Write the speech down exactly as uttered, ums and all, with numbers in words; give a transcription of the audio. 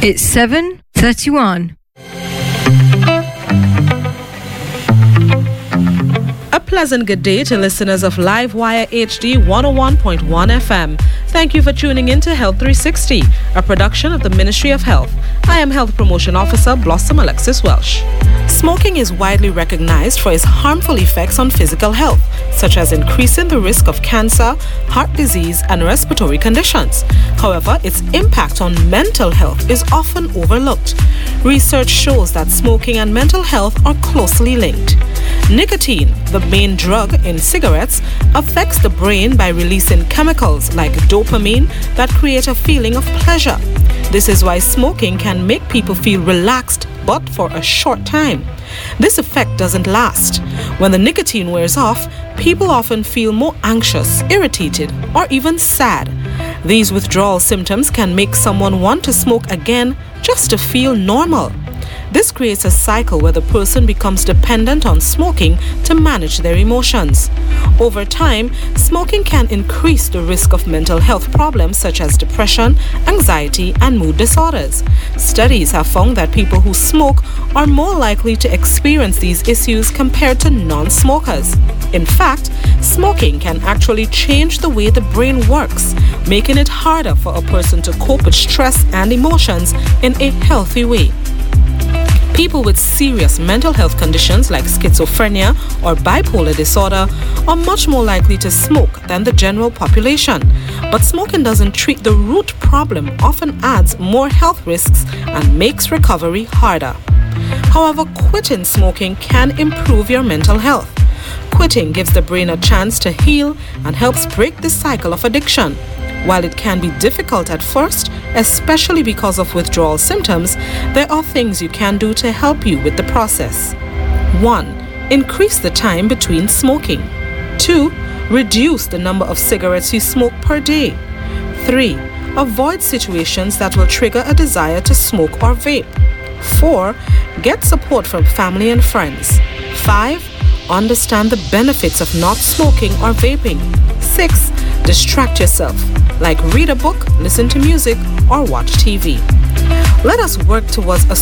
It's seven thirty-one. A pleasant good day to listeners of Livewire H D one oh one point one F M. Thank you for tuning in to Health three sixty, a production of the Ministry of Health. I am Health Promotion Officer Blossom Alexis Welsh. Smoking is widely recognized for its harmful effects on physical health, such as increasing the risk of cancer, heart disease, and respiratory conditions. However, its impact on mental health is often overlooked. Research shows that smoking and mental health are closely linked. Nicotine, the main drug in cigarettes, affects the brain by releasing chemicals like dopamine that create a feeling of pleasure. This is why smoking can make people feel relaxed, but for a short time. This effect doesn't last. When the nicotine wears off, people often feel more anxious, irritated, or even sad. These withdrawal symptoms can make someone want to smoke again just to feel normal. This creates a cycle where the person becomes dependent on smoking to manage their emotions. Over time, smoking can increase the risk of mental health problems such as depression, anxiety, and mood disorders. Studies have found that people who smoke are more likely to experience these issues compared to non-smokers. In fact, smoking can actually change the way the brain works, making it harder for a person to cope with stress and emotions in a healthy way. People with serious mental health conditions like schizophrenia or bipolar disorder are much more likely to smoke than the general population. But smoking doesn't treat the root problem, often adds more health risks and makes recovery harder. However, quitting smoking can improve your mental health. Quitting gives the brain a chance to heal and helps break the cycle of addiction. While it can be difficult at first, especially because of withdrawal symptoms, there are things you can do to help you with the process. one. Increase the time between smoking. two. Reduce the number of cigarettes you smoke per day. three. Avoid situations that will trigger a desire to smoke or vape. four. Get support from family and friends. five. Understand the benefits of not smoking or vaping. six. Distract yourself, like read a book, listen to music, or watch T V. Let us work towards a